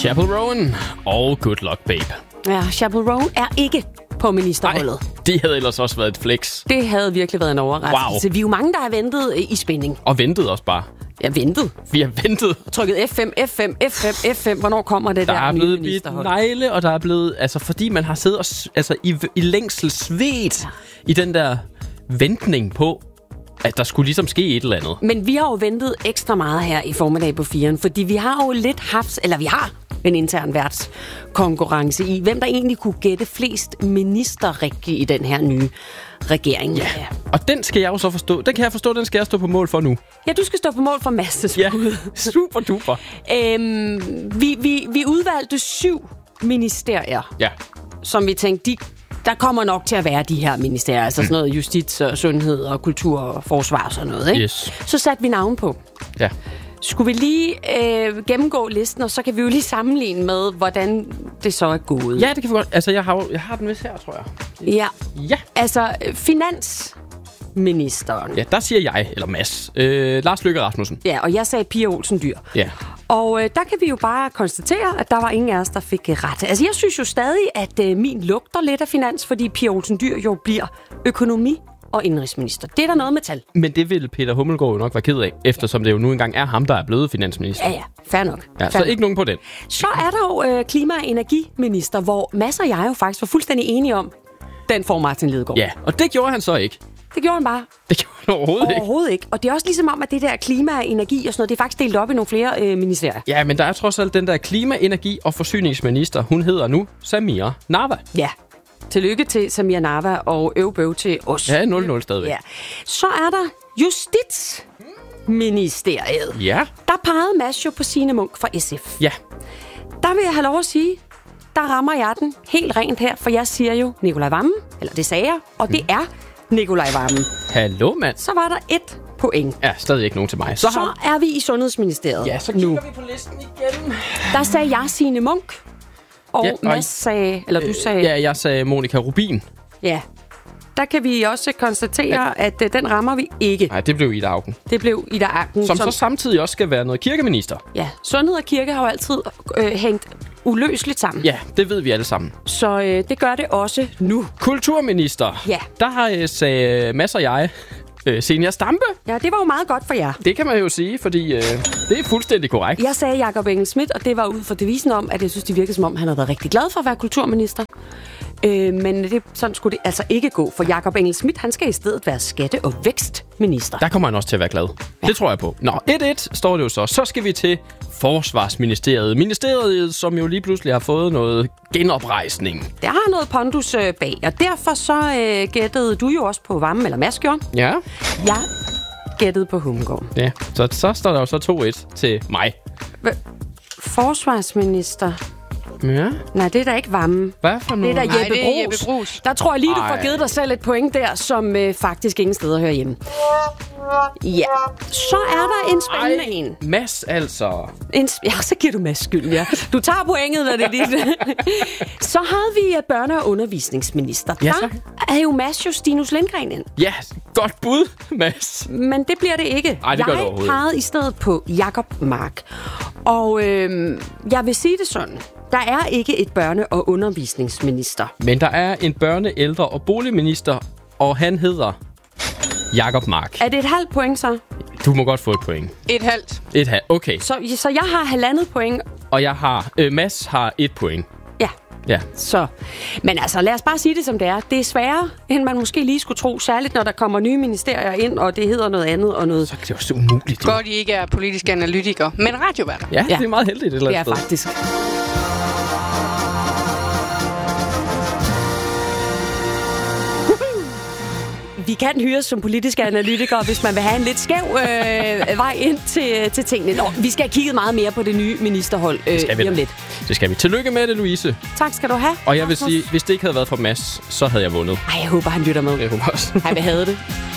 Chappell Roan og Good Luck Babe. Ja, Chappell Roan er ikke på ministerholdet. Nej, det havde ellers også været et flex. Det havde virkelig været en overraskelse. Wow. Vi er jo mange, der har ventet i spænding. Og ventet også bare. Ja, ventet. Vi har ventet. Trykket F5. Hvornår kommer det der nye ministerhold? Der er blevet ministerhold? negle, og der er blevet... Altså, fordi man har siddet og, i længsel svedt i den der ventning på, at der skulle ligesom ske et eller andet. Men vi har jo ventet ekstra meget her i formiddag på 4'eren, fordi vi har jo lidt haft... Eller vi har en intern værtskonkurrence i, hvem der egentlig kunne gætte flest ministerrigtige i den her nye regering. Ja, og den skal jeg jo så forstå. Den kan jeg forstå, den skal jeg stå på mål for nu. Ja, du skal stå på mål for Mads' Ja, super duper. Vi udvalgte 7 ministerier, Ja. som vi tænkte, der kommer nok til at være de her ministerier, altså sådan noget justits og sundhed og kultur og forsvar og sådan noget, ikke? Yes. Så satte vi navn på. Ja. Skulle vi lige gennemgå listen, og så kan vi jo lige sammenligne med, hvordan det så er gået. Ja, det kan vi godt. Altså, jeg har den vist her, tror jeg. Ja. Ja. Altså, finansministeren. Ja, der siger jeg, eller Mads. Lars Løkke Rasmussen. Ja, og jeg sagde Pia Olsen Dyhr. Ja. Og der kan vi jo bare konstatere, at der var ingen af os, der fik ret. Altså, jeg synes jo stadig, at min lugter lidt af finans, fordi Pia Olsen Dyhr jo bliver økonomi- og indenrigsminister. Det er der noget med tal. Men det vil Peter Hummelgaard jo nok være ked af, eftersom det jo nu engang er ham, der er blevet finansminister. Ja, fair nok. Ja, så ikke nogen på den. Så er der jo klima- og energiminister, hvor Mads og jeg jo faktisk var fuldstændig enige om, den får Martin Lidegaard. Ja, og det gjorde han så ikke. Det gjorde han bare. Det gjorde han overhovedet ikke. Og det er også ligesom om, at det der klima og energi og sådan noget, det er faktisk delt op i nogle flere ministerier. Ja, men der er trods alt den der klima-, energi- og forsyningsminister. Hun hedder nu Samira Nawa. Ja. Tillykke til Samira Nawa og øvbøv til os. Ja, 0-0 stadigvæk. Ja. Så er der Justitsministeriet. Ja. Der pegede Mads jo på Signe Munk fra SF. Ja. Der vil jeg have lov at sige, der rammer jeg den helt rent her, for jeg siger jo Nicolai Wammen, eller det sagde jeg, og det er Nicolai Wammen. Hallo, mand. Så var der 1 point. Ja, stadig ikke nogen til mig. Så er vi i Sundhedsministeriet. Ja, så kigger vi på listen igen. Der sagde jeg Signe Munk, og Mads sagde, eller du sagde... Ja, jeg sagde Monica Rubin. Ja. Der kan vi også konstatere, at den rammer vi ikke. Nej, det blev Ida Auken. Det blev Ida Auken. Som så samtidig også skal være noget kirkeminister. Ja, sundhed og kirke har jo altid hængt uløseligt sammen. Ja, det ved vi alle sammen. Så det gør det også nu. Kulturminister. Ja. Der sagde Mads og jeg Zenia Stampe. Ja, det var jo meget godt for jer. Det kan man jo sige, fordi det er fuldstændig korrekt. Jeg sagde Jakob Engel-Schmidt, og det var ud fra devisen om, at jeg synes, det virkede som om, han havde været rigtig glad for at være kulturminister. Men sådan skulle det altså ikke gå, for Jakob Engel-Schmidt, han skal i stedet være skatte- og vækstminister. Der kommer han også til at være glad. Ja. Det tror jeg på. Nå, 1-1 står det jo så. Så skal vi til Forsvarsministeriet. Ministeriet, som jo lige pludselig har fået noget genoprejsning. Der har noget pondus bag, og derfor så gættede du jo også på Wammen, eller Mads gjorde. Ja. Jeg gættede på Hummelgaard. Ja, så står der jo så 2-1 til mig. Forsvarsminister... Ja. Nej, det er da ikke Wammen. Hvad for noget? Det er da Jeppe Bruus. Jeppe Bruus. Der tror jeg lige, du får givet dig selv et point der, som faktisk ingen steder hører hjemme. Ja. Så er der en spændende en. Mads altså. Ja, så giver du Mads skyld, ja. Du tager pointet, når det er dit. Så havde vi børne- og undervisningsminister. Ja, der er jo Mads Justinus Lindgren ind. Ja, godt bud, Mads. Men det bliver det ikke. Ej, det gør det jeg overhovedet pegede i stedet på Jakob Mark. Og jeg vil sige det sådan. Der er ikke et børne- og undervisningsminister. Men der er en børne-, ældre- og boligminister, og han hedder Jakob Mark. Er det et halvt point så? Du må godt få et point. 1,5. Okay. Så jeg har 1,5 point. Og jeg har... Mads har 1 point. Ja. Ja. Så. Men altså, lad os bare sige det som det er. Det er sværere, end man måske lige skulle tro. Særligt, når der kommer nye ministerier ind, og det hedder noget andet og noget... Så er det jo så umuligt. Jo. Godt, I ikke er politiske analytikere, men radioværter. Ja, det er meget heldigt et eller andet Ja, sted. faktisk. Vi kan hyres som politiske analytikere, hvis man vil have en lidt skæv vej ind til tingene. Nå, vi skal have kigget meget mere på det nye ministerhold lige om lidt. Det skal vi. Tillykke med det, Louise. Tak skal du have. Og jeg vil sige, hvis det ikke havde været for Mads, så havde jeg vundet. Ej, jeg håber, han lytter med. Jeg håber også. Han vil have det.